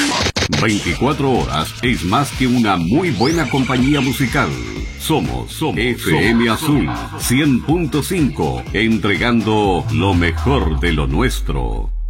24 horas es más que una muy buena compañía musical. Somos FM Azul 100.5, entregando lo mejor de lo nuestro.